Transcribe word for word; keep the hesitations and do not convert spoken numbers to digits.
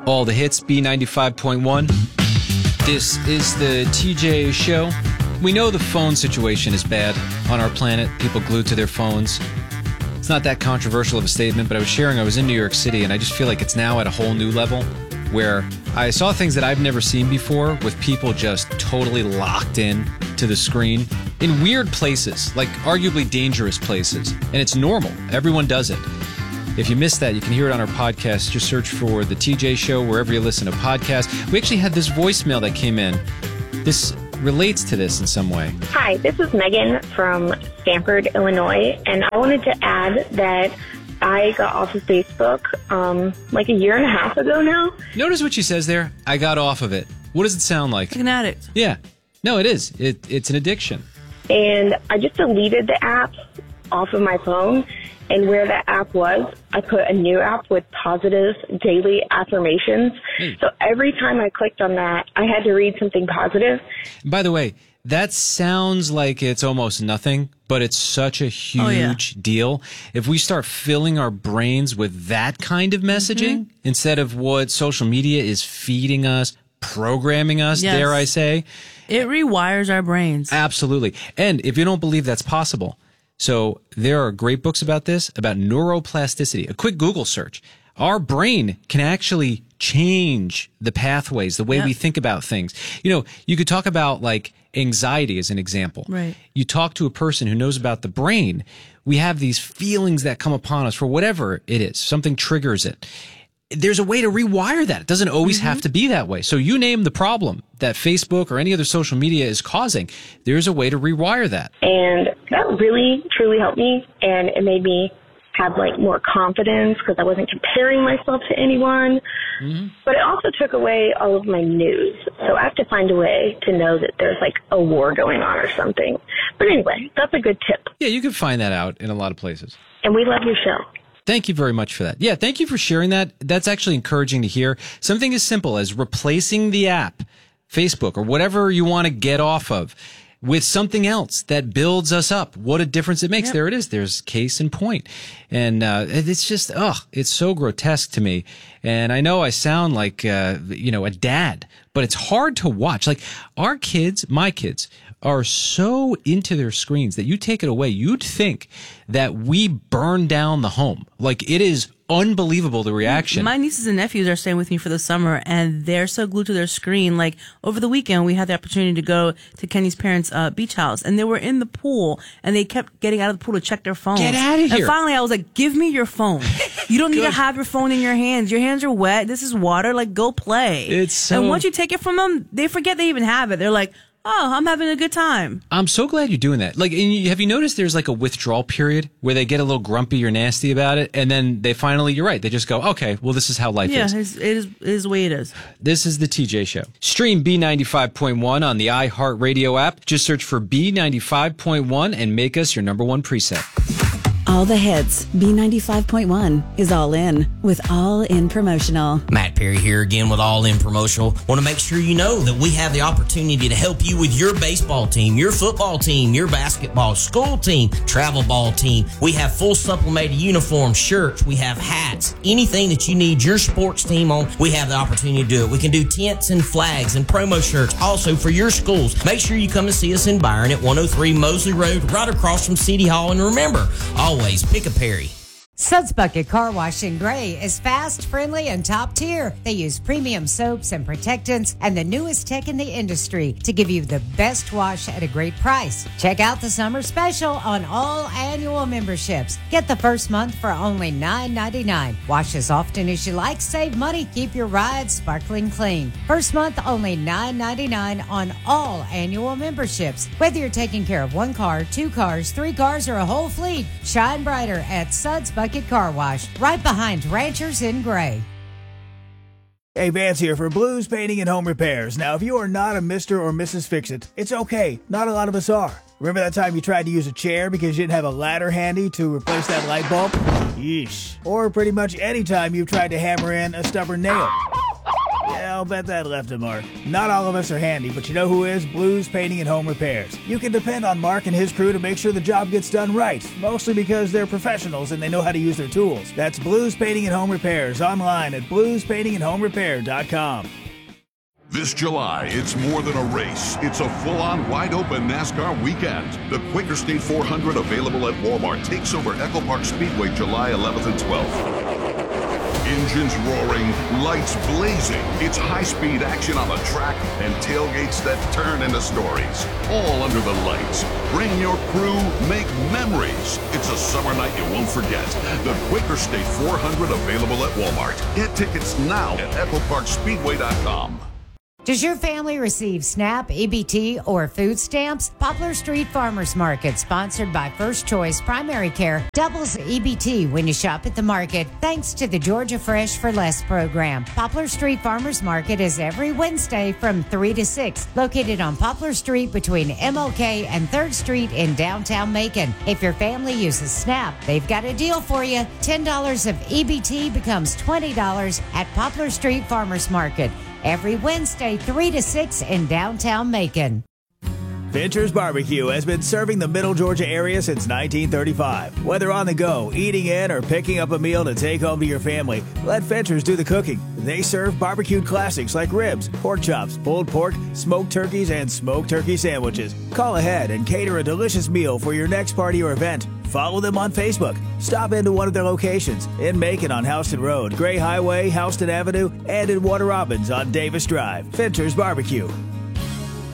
All the hits, B ninety-five point one. This is the T J Show. We know the phone situation is bad on our planet. People glued to their phones. It's not that controversial of a statement, but I was sharing I was in New York City, and I just feel like it's now at a whole new level where I saw things that I've never seen before with people just totally locked in to the screen in weird places, like arguably dangerous places. And it's normal. Everyone does it. If you missed that, you can hear it on our podcast. Just search for The T J Show wherever you listen to podcasts. We actually had this voicemail that came in. This relates to this in some way. Hi, this is Megan from Stamford, Illinois, and I wanted to add that I got off of Facebook um, like a year and a half ago now. Notice what she says there. I got off of it. What does it sound like? Like an addict. Yeah. No, it is. It, it's an addiction. And I just deleted the app off of my phone. And where that app was, I put a new app with positive daily affirmations. Hey. So every time I clicked on that, I had to read something positive. By the way, that sounds like it's almost nothing, but it's such a huge oh, yeah. deal. If we start filling our brains with that kind of messaging mm-hmm. instead of what social media is feeding us, programming us, yes. dare I say. It rewires our brains. Absolutely. And if you don't believe that's possible, so there are great books about this, about neuroplasticity. A quick Google search. Our brain can actually change the pathways, the way yep. we think about things. You know, you could talk about like anxiety as an example. Right. You talk to a person who knows about the brain. We have these feelings that come upon us for whatever it is. Something triggers it. There's a way to rewire that. It doesn't always mm-hmm. have to be that way. So you name the problem that Facebook or any other social media is causing. There's a way to rewire that. And that really, truly helped me. And it made me have like more confidence because I wasn't comparing myself to anyone. Mm-hmm. But it also took away all of my news. So I have to find a way to know that there's like a war going on or something. But anyway, that's a good tip. Yeah, you can find that out in a lot of places. And we love your show. Thank you very much for that. Yeah, thank you for sharing that. That's actually encouraging to hear. Something as simple as replacing the app, Facebook, or whatever you want to get off of, with something else that builds us up. What a difference it makes. Yep. There it is. There's case in point. And uh, it's just, ugh, it's so grotesque to me. And I know I sound like, uh, you know, a dad, but it's hard to watch. Like our kids, my kids, are so into their screens that you take it away, you'd think that we burn down the home. Like it is unbelievable, the reaction. My nieces and nephews are staying with me for the summer, and they're so glued to their screen. Like over the weekend, we had the opportunity to go to Kenny's parents' uh, beach house, and they were in the pool, and they kept getting out of the pool to check their phones. Get out of here. And finally, I was like, give me your phone. You don't need to have your phone in your hands. Your hands are wet. This is water. Like, go play. It's so... And once you take it from them, they forget they even have it. They're like, oh, I'm having a good time. I'm so glad you're doing that. Like, and you, have you noticed there's like a withdrawal period where they get a little grumpy or nasty about it, and then they finally, you're right, they just go, okay, well, this is how life yeah, is. Yeah, it is, it is the way it is. This is the T J Show. Stream B ninety-five point one on the iHeartRadio app. Just search for B ninety-five point one and make us your number one preset. All the hits. B ninety-five point one is All In with All In Promotional. Matt Perry here again with All In Promotional. Want to make sure you know that we have the opportunity to help you with your baseball team, your football team, your basketball, school team, travel ball team. We have full supplemented uniforms, shirts, we have hats, anything that you need your sports team on, we have the opportunity to do it. We can do tents and flags and promo shirts also for your schools. Make sure you come and see us in Byron at one oh three Mosley Road, right across from City Hall. And remember, always Always pick a Perry. Suds Bucket Car Wash in Gray is fast, friendly, and top tier. They use premium soaps and protectants and the newest tech in the industry to give you the best wash at a great price. Check out the summer special on all annual memberships. Get the first month for only nine ninety-nine. Wash as often as you like, save money, keep your ride sparkling clean. First month only nine ninety-nine on all annual memberships. Whether you're taking care of one car, two cars, three cars, or a whole fleet, shine brighter at Suds Bucket Car Wash, right behind Ranchers in Gray. Hey, Vance here for Blues Painting and Home Repairs. Now, if you are not a Mister or Missus Fix-It, it's okay. Not a lot of us are. Remember that time you tried to use a chair because you didn't have a ladder handy to replace that light bulb? Yeesh. Or pretty much any time you've tried to hammer in a stubborn nail. Yeah, I'll bet that left a mark. Not all of us are handy, but you know who is? Blues Painting and Home Repairs. You can depend on Mark and his crew to make sure the job gets done right, mostly because they're professionals and they know how to use their tools. That's Blues Painting and Home Repairs, online at blues painting and home repair dot com. This July, it's more than a race. It's a full-on, wide-open NASCAR weekend. The Quaker State four hundred, available at Walmart, takes over Echo Park Speedway July eleventh and twelfth. Engines roaring, lights blazing. It's high-speed action on the track and tailgates that turn into stories. All under the lights. Bring your crew, make memories. It's a summer night you won't forget. The Quaker State four hundred, available at Walmart. Get tickets now at echo park speedway dot com. Does your family receive SNAP, E B T, or food stamps? Poplar Street Farmers Market, sponsored by First Choice Primary Care, doubles E B T when you shop at the market, thanks to the Georgia Fresh for Less program. Poplar Street Farmers Market is every Wednesday from three to six, located on Poplar Street between M L K and third Street in downtown Macon. If your family uses SNAP, they've got a deal for you. ten dollars of E B T becomes twenty dollars at Poplar Street Farmers Market. Every Wednesday, three to six in downtown Macon. Fincher's Barbecue has been serving the Middle Georgia area since nineteen thirty-five. Whether on the go, eating in, or picking up a meal to take home to your family, let Fincher's do the cooking. They serve barbecued classics like ribs, pork chops, pulled pork, smoked turkeys, and smoked turkey sandwiches. Call ahead and cater a delicious meal for your next party or event. Follow them on Facebook. Stop into one of their locations in Macon on Houston Road, Gray Highway, Houston Avenue, and in Warner Robins on Davis Drive. Fincher's Barbecue.